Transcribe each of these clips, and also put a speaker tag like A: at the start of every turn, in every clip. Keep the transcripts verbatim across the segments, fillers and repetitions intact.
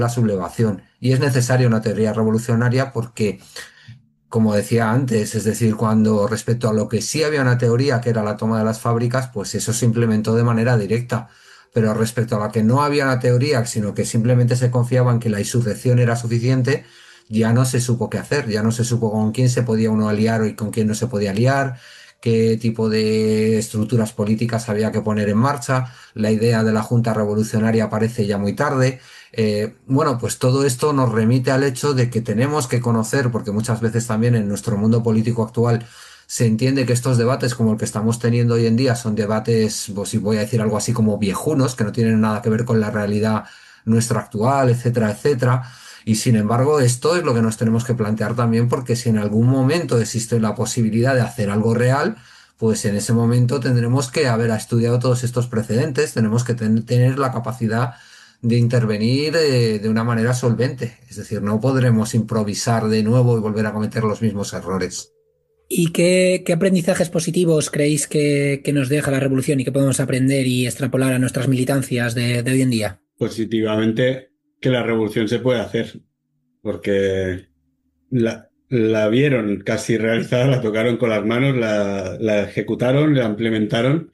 A: la sublevación. Y es necesaria una teoría revolucionaria porque, como decía antes, es decir, cuando respecto a lo que sí había una teoría, que era la toma de las fábricas, pues eso se implementó de manera directa. Pero respecto a la que no había una teoría, sino que simplemente se confiaba en que la insurrección era suficiente, ya no se supo qué hacer, ya no se supo con quién se podía uno aliar y con quién no se podía aliar, qué tipo de estructuras políticas había que poner en marcha. La idea de la Junta Revolucionaria aparece ya muy tarde. Eh, bueno, pues todo esto nos remite al hecho de que tenemos que conocer, porque muchas veces también en nuestro mundo político actual se entiende que estos debates como el que estamos teniendo hoy en día son debates, pues si voy a decir algo así como viejunos, que no tienen nada que ver con la realidad nuestra actual, etcétera, etcétera. Y sin embargo, esto es lo que nos tenemos que plantear también, porque si en algún momento existe la posibilidad de hacer algo real, pues en ese momento tendremos que haber estudiado todos estos precedentes, tenemos que ten- tener la capacidad de intervenir eh, de una manera solvente. Es decir, no podremos improvisar de nuevo y volver a cometer los mismos errores.
B: ¿Y qué, qué aprendizajes positivos creéis que, que nos deja la revolución y que podemos aprender y extrapolar a nuestras militancias de, de hoy en día?
C: Positivamente que la revolución se puede hacer, porque la, la vieron casi realizada, la tocaron con las manos, la, la ejecutaron, la implementaron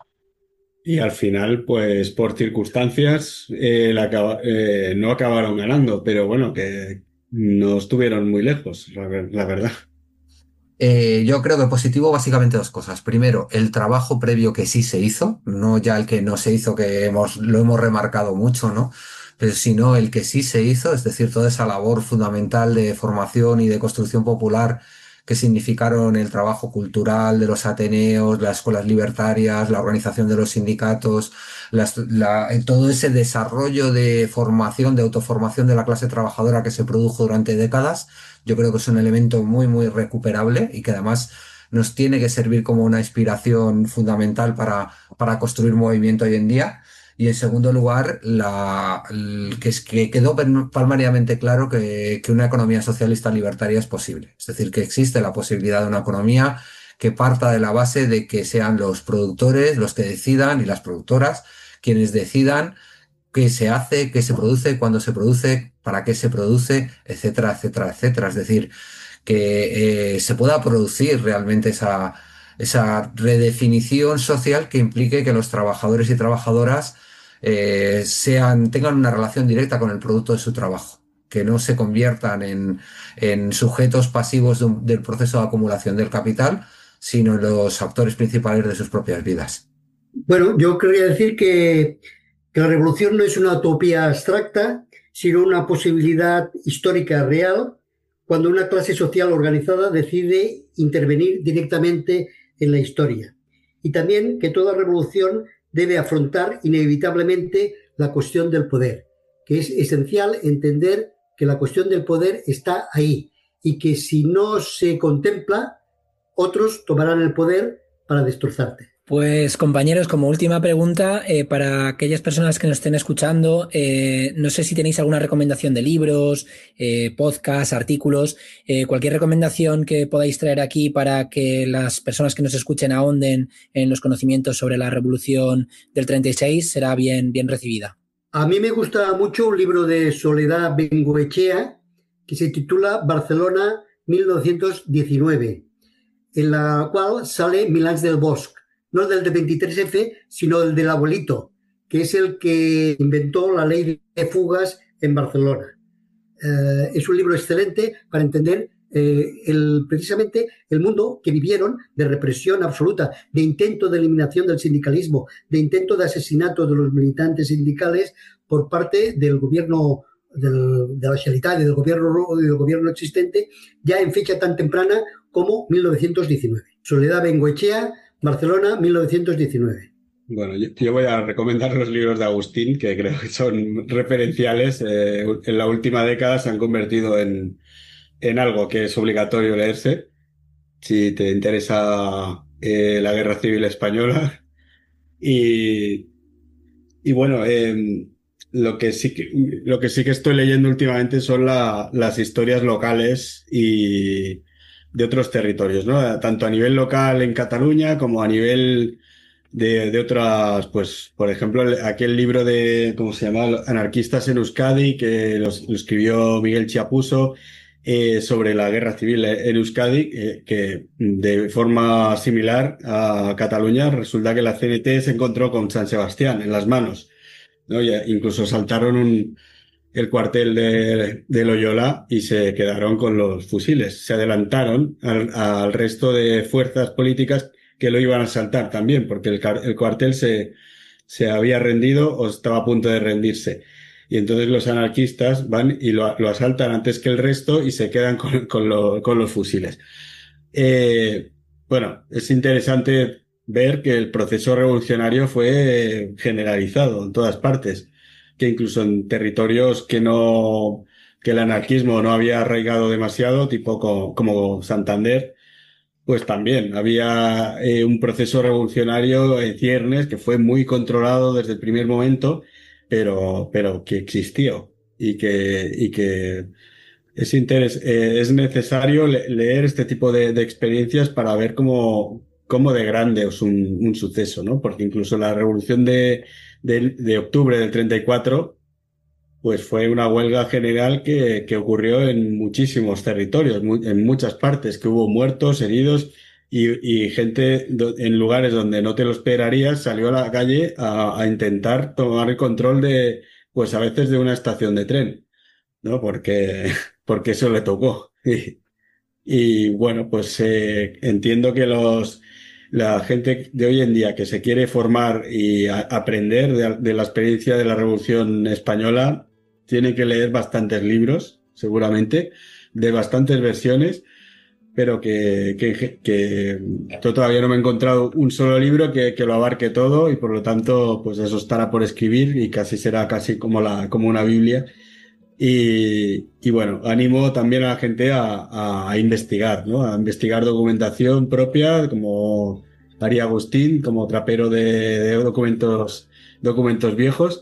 C: y al final, pues por circunstancias, eh, la acaba- eh, no acabaron ganando, pero bueno, que no estuvieron muy lejos, la, ver- la verdad.
A: Eh, yo creo que positivo básicamente dos cosas. Primero, el trabajo previo que sí se hizo, no ya el que no se hizo, que hemos, lo hemos remarcado mucho, ¿no? Pero sino el que sí se hizo, es decir, toda esa labor fundamental de formación y de construcción popular que significaron el trabajo cultural de los ateneos, las escuelas libertarias, la organización de los sindicatos, las- la- eh, todo ese desarrollo de formación, de autoformación de la clase trabajadora que se produjo durante décadas. Yo creo que es un elemento muy, muy recuperable y que además nos tiene que servir como una inspiración fundamental para, para construir movimiento hoy en día. Y en segundo lugar, la, el- que, es, que quedó pen- palmariamente claro que, que una economía socialista libertaria es posible. Es decir, que existe la posibilidad de una economía que parta de la base de que sean los productores los que decidan y las productoras quienes decidan qué se hace, qué se produce, cuándo se produce, para qué se produce, etcétera, etcétera, etcétera. Es decir, que eh, se pueda producir realmente esa, esa redefinición social que implique que los trabajadores y trabajadoras eh, sean, tengan una relación directa con el producto de su trabajo, que no se conviertan en, en sujetos pasivos de un- del proceso de acumulación del capital, sino en los actores principales de sus propias vidas.
D: Bueno, yo querría decir que, que la revolución no es una utopía abstracta, sino una posibilidad histórica real cuando una clase social organizada decide intervenir directamente en la historia. Y también que toda revolución debe afrontar inevitablemente la cuestión del poder, que es esencial entender que la cuestión del poder está ahí y que si no se contempla, otros tomarán el poder para destrozarte.
B: Pues compañeros, como última pregunta, eh, para aquellas personas que nos estén escuchando, eh, no sé si tenéis alguna recomendación de libros, eh, podcasts, artículos, eh, cualquier recomendación que podáis traer aquí para que las personas que nos escuchen ahonden en los conocimientos sobre la Revolución del treinta y seis será bien, bien recibida.
D: A mí me gusta mucho un libro de Soledad Bengoechea que se titula Barcelona mil novecientos diecinueve, en la cual sale Milans del Bosch, no el del de veintitrés efe, sino el del abuelito, que es el que inventó la ley de fugas en Barcelona. Eh, es un libro excelente para entender eh, el, precisamente el mundo que vivieron de represión absoluta, de intento de eliminación del sindicalismo, de intento de asesinato de los militantes sindicales por parte del gobierno del, de la Generalitat y del gobierno, del gobierno existente ya en fecha tan temprana como mil novecientos diecinueve. Soledad Bengoechea, Barcelona, mil novecientos diecinueve.
C: Bueno, yo, yo voy a recomendar los libros de Agustín, que creo que son referenciales. Eh, en la última década se han convertido en, en algo que es obligatorio leerse. Si te interesa eh, la Guerra Civil Española. Y, y bueno, eh, lo que sí que, lo que sí que estoy leyendo últimamente son la- las historias locales y de otros territorios, ¿no? Tanto a nivel local en Cataluña como a nivel de, de otras, pues, por ejemplo, aquel libro de, ¿cómo se llama? Anarquistas en Euskadi, que lo, lo escribió Miguel Chiapuso, eh, sobre la guerra civil en Euskadi, eh, que de forma similar a Cataluña, resulta que la C N T se encontró con San Sebastián en las manos, ¿no? Y incluso saltaron un, el cuartel de, de Loyola y se quedaron con los fusiles. Se adelantaron al, al resto de fuerzas políticas que lo iban a asaltar también, porque el, el cuartel se, se había rendido o estaba a punto de rendirse. Y entonces los anarquistas van y lo, lo asaltan antes que el resto y se quedan con, con, lo, con los fusiles. Eh, bueno, es interesante ver que el proceso revolucionario fue generalizado en todas partes, que incluso en territorios que no, que el anarquismo no había arraigado demasiado, tipo como, como Santander, pues también había eh, un proceso revolucionario en ciernes que fue muy controlado desde el primer momento, pero, pero que existió y que, y que es interes eh, es necesario le leer este tipo de, de experiencias para ver cómo, cómo de grande es un, un suceso, ¿no? Porque incluso la revolución de, de, de octubre del treinta y cuatro pues fue una huelga general que, que ocurrió en muchísimos territorios, mu en muchas partes, que hubo muertos, heridos y, y gente en lugares donde no te lo esperarías salió a la calle a, a intentar tomar el control de, pues a veces de una estación de tren, ¿no? Porque, porque eso le tocó. Y, y bueno, pues eh, entiendo que los, la gente de hoy en día que se quiere formar y a, aprender de, de la experiencia de la Revolución Española tiene que leer bastantes libros, seguramente, de bastantes versiones, pero que, que, que yo todavía no me he encontrado un solo libro que, que lo abarque todo y por lo tanto, pues eso estará por escribir y casi será casi como la, como una Biblia. Y, y bueno, animo también a la gente a, a, a investigar, ¿no? A investigar documentación propia, como haría Agustín, como trapero de, de documentos, documentos viejos.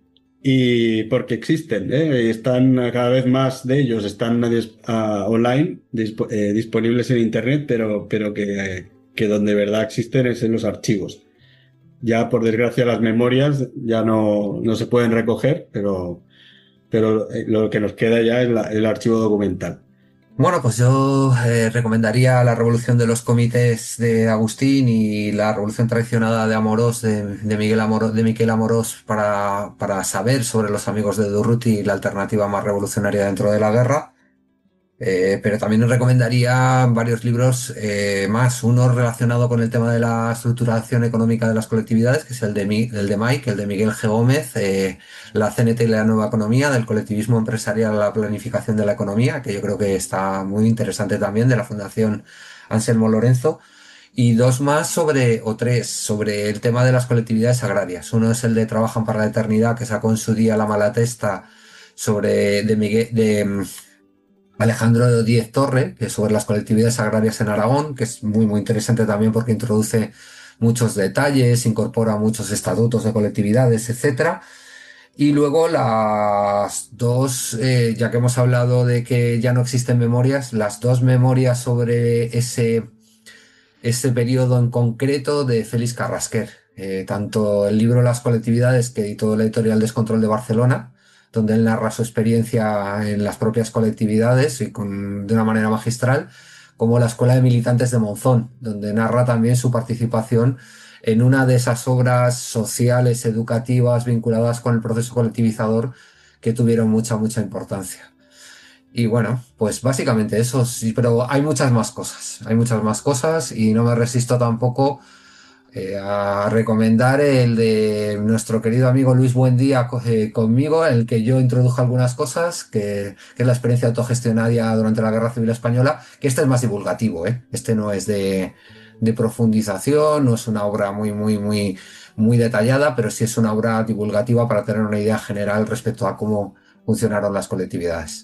C: Y porque existen, ¿eh? Y están cada vez más de ellos, están uh, online, disp eh, disponibles en internet, pero, pero que, eh, que donde de verdad existen es en los archivos. Ya por desgracia las memorias ya no, no se pueden recoger, pero, pero eh, lo que nos queda ya es la, el archivo documental.
A: Bueno, pues yo eh, recomendaría La Revolución de los Comités de Agustín y La Revolución Traicionada de Amorós de, de, Miguel Amorós, de Miquel Amorós para, para saber sobre los amigos de Durruti y la alternativa más revolucionaria dentro de la guerra. Eh, pero también os recomendaría varios libros eh, más, uno relacionado con el tema de la estructuración económica de las colectividades, que es el de, Mi, el de Mike, el de Miguel G. Gómez, eh, la C N T y la nueva economía, del colectivismo empresarial a la planificación de la economía, que yo creo que está muy interesante también, de la Fundación Anselmo Lorenzo, y dos más sobre, o tres, sobre el tema de las colectividades agrarias. Uno es el de Trabajan para la Eternidad, que sacó en su día La Malatesta, sobre de Miguel, de Alejandro Díez Torre, que es sobre las colectividades agrarias en Aragón, que es muy muy interesante también porque introduce muchos detalles, incorpora muchos estatutos de colectividades, etcétera. Y luego las dos, eh, ya que hemos hablado de que ya no existen memorias, las dos memorias sobre ese, ese periodo en concreto de Félix Carrasquer. Eh, tanto el libro Las colectividades, que editó la editorial Descontrol de Barcelona, donde él narra su experiencia en las propias colectividades y con, de una manera magistral, como La Escuela de Militantes de Monzón, donde narra también su participación en una de esas obras sociales, educativas, vinculadas con el proceso colectivizador, que tuvieron mucha, mucha importancia. Y bueno, pues básicamente eso, sí, pero hay muchas más cosas, hay muchas más cosas y no me resisto tampoco Eh, a recomendar el de nuestro querido amigo Luis Buendía eh, conmigo, en el que yo introdujo algunas cosas, que, que es la experiencia autogestionaria durante la Guerra Civil Española, que este es más divulgativo, ¿eh? Este no es de, de profundización, no es una obra muy, muy, muy, muy detallada, pero sí es una obra divulgativa para tener una idea general respecto a cómo funcionaron las colectividades.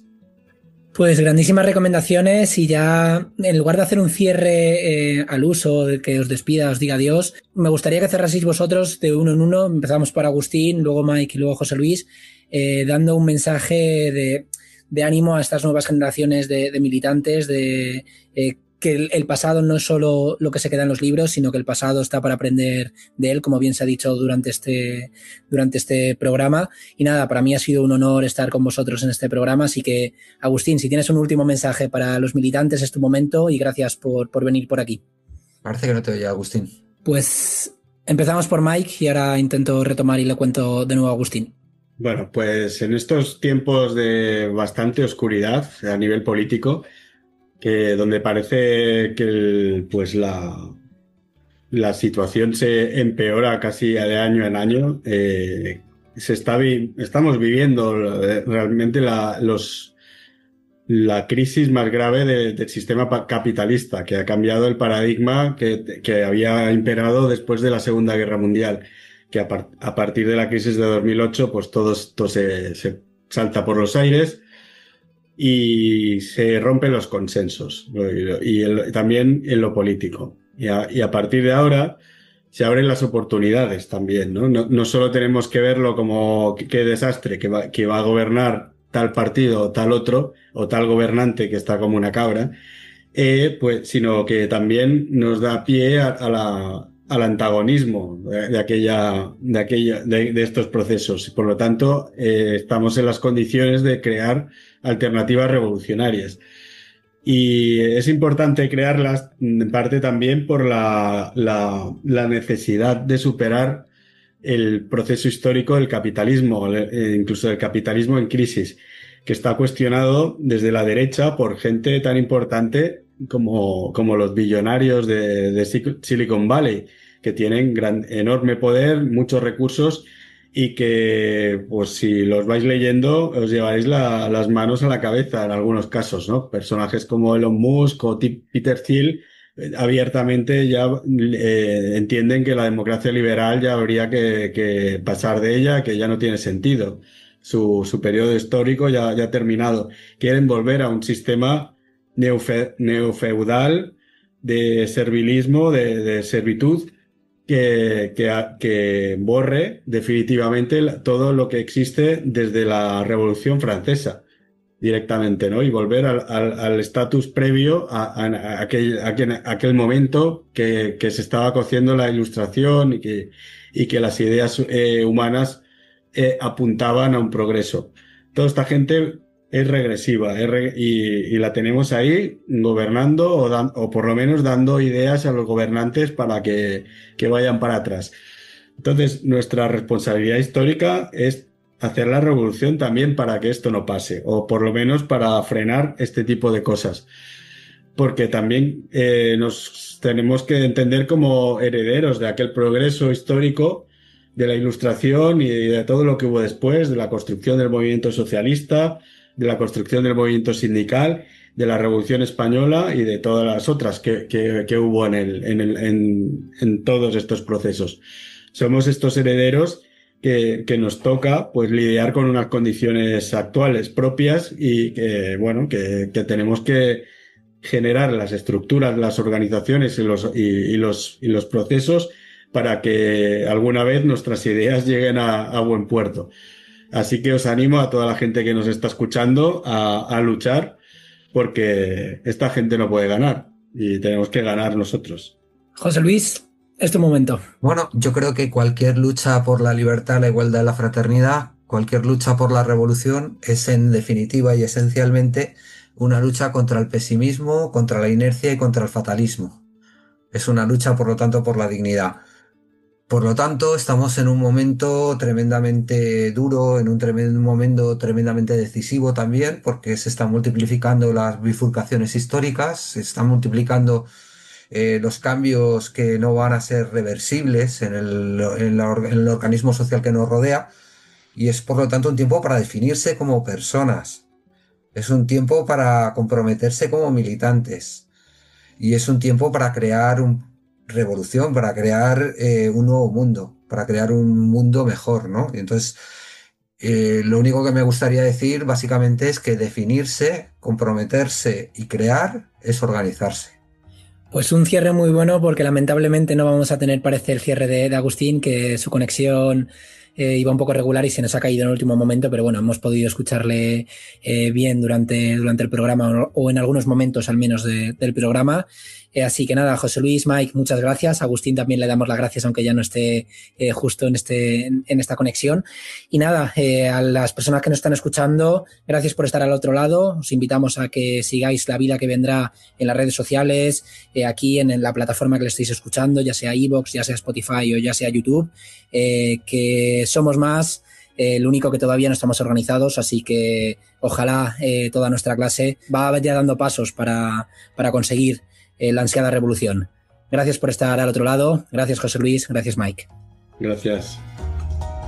B: Pues grandísimas recomendaciones y ya en lugar de hacer un cierre eh, al uso, de que os despida, os diga adiós, me gustaría que cerraseis vosotros de uno en uno. Empezamos por Agustín, luego Mike y luego José Luis, eh, dando un mensaje de, de ánimo a estas nuevas generaciones de, de militantes, de eh, que el, el pasado no es solo lo que se queda en los libros, sino que el pasado está para aprender de él, como bien se ha dicho durante este, durante este programa. Y nada, para mí ha sido un honor estar con vosotros en este programa, así que, Agustín, si tienes un último mensaje para los militantes, es tu momento y gracias por, por venir por aquí.
A: Parece que no te oye, Agustín.
B: Pues empezamos por Mike y ahora intento retomar y le cuento de nuevo a Agustín.
C: Bueno, pues en estos tiempos de bastante oscuridad a nivel político, que donde parece que el, pues la, la situación se empeora casi de año en año, eh, se está vi- estamos viviendo realmente la, los, la crisis más grave de- del sistema pa- capitalista, que ha cambiado el paradigma que, que había imperado después de la Segunda Guerra Mundial, que a, par- a partir de la crisis de dos mil ocho, pues todo esto se, se salta por los aires y se rompen los consensos, ¿no? y, y el- también en lo político. Y a, y a partir de ahora se abren las oportunidades también, ¿no? No, no solo tenemos que verlo como qué qué desastre que va, que va a gobernar tal partido o tal otro, o tal gobernante que está como una cabra, eh, pues, sino que también nos da pie a, a la, al antagonismo de, de aquella, de, aquella de, de estos procesos. Por lo tanto, eh, estamos en las condiciones de crear alternativas revolucionarias. Y es importante crearlas, en parte también por la, la, la necesidad de superar el proceso histórico del capitalismo, eh, incluso del capitalismo en crisis, que está cuestionado desde la derecha por gente tan importante como, como los billonarios de, de Silicon Valley, que tienen gran, enorme poder, muchos recursos y que, pues si los vais leyendo, os llevaréis la, las manos a la cabeza en algunos casos, ¿no? Personajes como Elon Musk o Peter Thiel eh, abiertamente ya eh, entienden que la democracia liberal ya habría que, que pasar de ella, que ya no tiene sentido. Su, su periodo histórico ya, ya ha terminado. Quieren volver a un sistema neofe, neofeudal de servilismo, de, de servitud, que, que, que borre definitivamente todo lo que existe desde la Revolución Francesa directamente, ¿no? Y volver al, al, al estatus previo a, a, a, aquel, a, aquel, a aquel momento que, que se estaba cociendo la Ilustración y que, y que las ideas eh, humanas eh, apuntaban a un progreso. Toda esta gente es regresiva es re y, y la tenemos ahí gobernando o, dan, o por lo menos dando ideas a los gobernantes para que, que vayan para atrás. Entonces, nuestra responsabilidad histórica es hacer la revolución también para que esto no pase, o por lo menos para frenar este tipo de cosas. Porque también eh, nos tenemos que entender como herederos de aquel progreso histórico de la Ilustración y de todo lo que hubo después, de la construcción del movimiento socialista, de la construcción del movimiento sindical, de la Revolución Española y de todas las otras que, que, que hubo en, el, en, el, en, en todos estos procesos. Somos estos herederos que, que nos toca pues lidiar con unas condiciones actuales propias y que, bueno, que, que tenemos que generar las estructuras, las organizaciones y los, y, y los, y los procesos para que alguna vez nuestras ideas lleguen a, a buen puerto. Así que os animo a toda la gente que nos está escuchando a, a luchar porque esta gente no puede ganar y tenemos que ganar nosotros.
B: José Luis, es tu momento.
A: Bueno, yo creo que cualquier lucha por la libertad, la igualdad y la fraternidad, cualquier lucha por la revolución es en definitiva y esencialmente una lucha contra el pesimismo, contra la inercia y contra el fatalismo. Es una lucha, por lo tanto, por la dignidad. Por lo tanto, estamos en un momento tremendamente duro, en un tremendo momento tremendamente decisivo también, porque se están multiplicando las bifurcaciones históricas, se están multiplicando eh, los cambios que no van a ser reversibles en el, en, la, en el organismo social que nos rodea, y es por lo tanto un tiempo para definirse como personas, es un tiempo para comprometerse como militantes, y es un tiempo para crear un revolución, para crear eh, un nuevo mundo, para crear un mundo mejor, ¿no? Y entonces, eh, lo único que me gustaría decir básicamente es que definirse, comprometerse y crear es organizarse.
B: Pues un cierre muy bueno porque lamentablemente no vamos a tener, parece, el cierre de, de Agustín, que su conexión eh, iba un poco regular y se nos ha caído en el último momento, pero bueno, hemos podido escucharle eh, bien durante, durante el programa o, o en algunos momentos al menos de, del programa. Eh, así que nada, José Luis, Mike, muchas gracias. A Agustín también le damos las gracias, aunque ya no esté eh, justo en, este, en, en esta conexión. Y nada, eh, a las personas que nos están escuchando, gracias por estar al otro lado. Os invitamos a que sigáis La Vida que Vendrá en las redes sociales, eh, aquí en, en la plataforma que le estéis escuchando, ya sea iVoox, ya sea Spotify o ya sea YouTube, eh, que somos más. Eh, lo único que todavía no estamos organizados, así que ojalá eh, toda nuestra clase vaya dando pasos para, para conseguir eh, la ansiada revolución. Gracias por estar al otro lado. Gracias, José Luis. Gracias, Mike.
C: Gracias.